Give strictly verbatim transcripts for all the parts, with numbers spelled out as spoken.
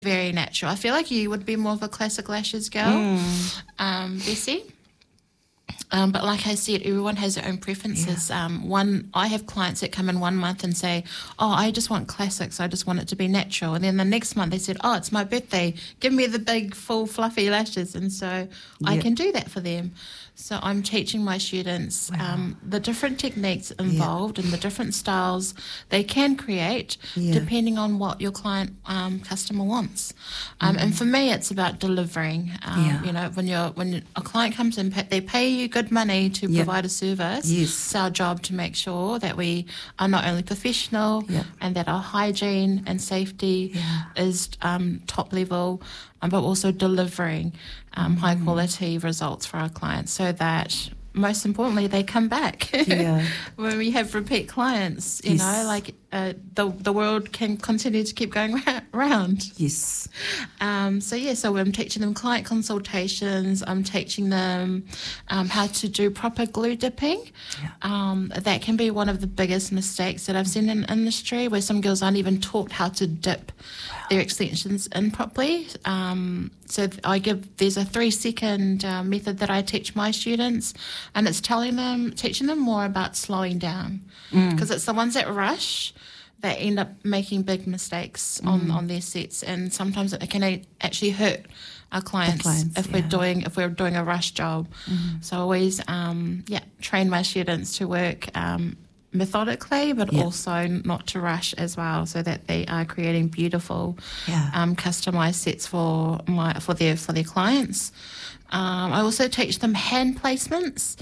very natural. I feel like you would be more of a classic lashes girl, Mm. um, Bessie. Um, but like I said, everyone has their own preferences. Yeah. Um, one, I have clients that come in one month and say, "Oh, I just want classics. I just want it to be natural." And then the next month they said, "Oh, it's my birthday. Give me the big, full, fluffy lashes." And so I Yeah. can do that for them. So I'm teaching my students Wow. um, the different techniques involved yeah. and the different styles they can create Yeah. depending on what your client um, customer wants. Um, mm. And for me, it's about delivering. Um, yeah. You know, when you're when a client comes in, they pay you good money to yep. provide a service. Yes. It's our job to make sure that we are not only professional yep. and that our hygiene and safety yeah. is um, top level, um, but also delivering um, mm. high quality results for our clients so that most importantly they come back. Yeah. When we have repeat clients, you yes. know, like uh, the the world can continue to keep going round. Yes. Um, so yeah, so I'm teaching them client consultations. I'm teaching them um, how to do proper glue dipping. Yeah. Um, that can be one of the biggest mistakes that I've seen in the industry, where some girls aren't even taught how to dip wow. their extensions in properly. Um, so I give there's a three second uh, method that I teach my students, and it's telling them, teaching them more about slowing down, because mm. it's the ones that rush that end up making big mistakes mm. on, on their sets, and sometimes it can actually hurt our clients, clients if yeah. we're doing if we're doing a rush job. Mm. So I always um, yeah train my students to work um, methodically, but yeah. also not to rush as well, so that they are creating beautiful, yeah. um, customized sets for my for their for their clients. Um, I also teach them hand placements.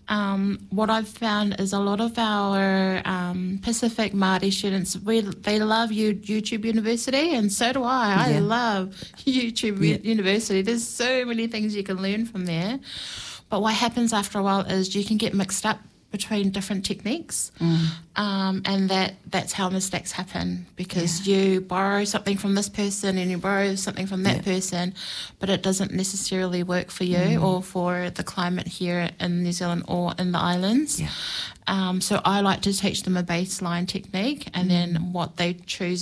Um, what I've found is a lot of our um, Pacific Māori students, we, they love you, YouTube University, and so do I. Yeah. I love YouTube yeah. University. There's so many things you can learn from there. But what happens after a while is you can get mixed up between different techniques, mm. um, and that that's how mistakes happen, because yeah. you borrow something from this person and you borrow something from that yeah. person, but it doesn't necessarily work for you mm. or for the climate here in New Zealand or in the islands. Yeah. Um, so I like to teach them a baseline technique, and mm. then what they choose